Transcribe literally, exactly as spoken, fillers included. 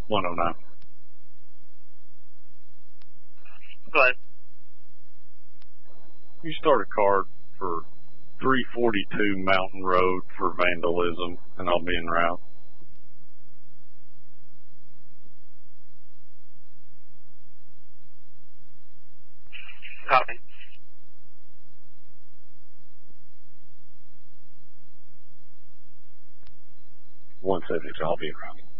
one oh nine. Go ahead. You start a card for three forty-two Mountain Road for vandalism, and I'll be en route. Copy. one seventy, I'll be en route.